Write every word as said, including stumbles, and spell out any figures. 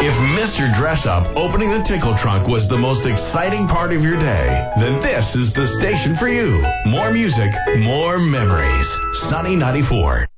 If Mister Dress Up opening the Tickle Trunk was the most exciting part of your day, then this is the station for you. More music, more memories. Sunny ninety-four.